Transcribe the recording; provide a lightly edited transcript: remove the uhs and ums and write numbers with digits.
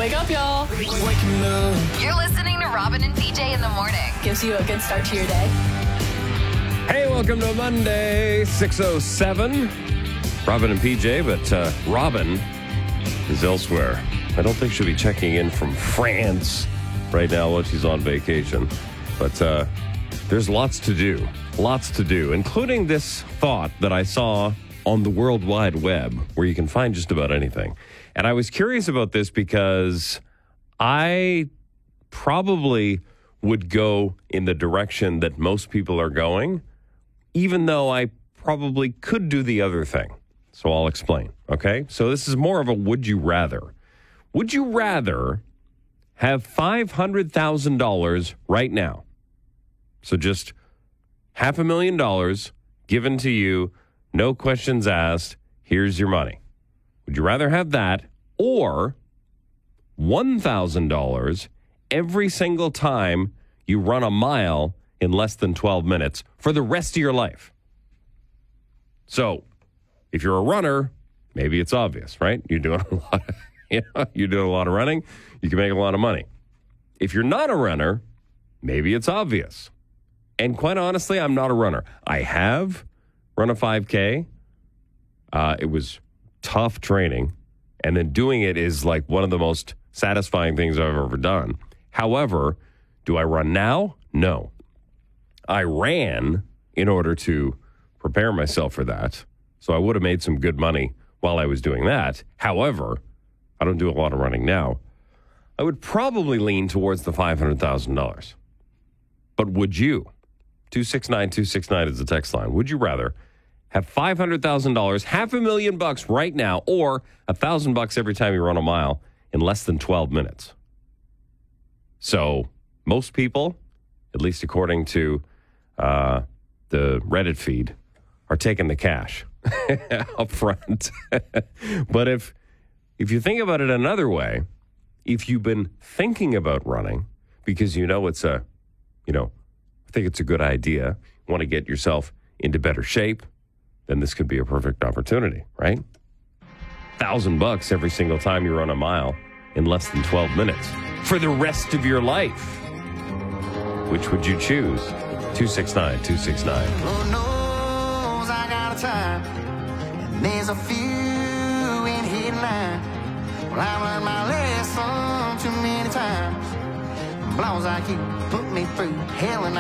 Wake up, y'all. You're listening to Robin and PJ in the morning. Gives you a good start to your day. Hey, welcome to Monday, 6:07. Robin and PJ, but Robin is elsewhere. I don't think she'll be checking in from France right now while she's on vacation. But there's lots to do, including this thought that I saw on the World Wide Web, where you can find just about anything. And I was curious about this because I probably would go in the direction that most people are going, even though I probably could do the other thing. So I'll explain, okay? So this is more of a would you rather. Would you rather have $500,000 right now? So just $500,000 given to you, no questions asked, here's your money. Would you rather have that or $1,000 every single time you run a mile in less than 12 minutes for the rest of your life? So if you're a runner, maybe it's obvious, right? You're doing a lot you're doing a lot of running, you can make a lot of money. If you're not a runner, maybe it's obvious. And quite honestly, I'm not a runner. I have run a 5K. It was tough training. And then doing it is like one of the most satisfying things I've ever done. However, do I run now? No. I ran in order to prepare myself for that. So I would have made some good money while I was doing that. However, I don't do a lot of running now. I would probably lean towards the $500,000. But would you? 269-269 is the text line. Would you rather have $500,000, $500,000 right now, or $1,000 every time you run a mile in less than 12 minutes? So most people, at least according to the Reddit feed, are taking the cash up front. But if you think about it another way, if you've been thinking about running because I think it's a good idea, want to get yourself into better shape, then this could be a perfect opportunity, right? $1,000 every single time you run a mile in less than 12 minutes for the rest of your life. Which would you choose? 269-269. Lord knows I got a time, and there's a few in here tonight. Well, I learned my lesson too many times. Blows like you put me through hell and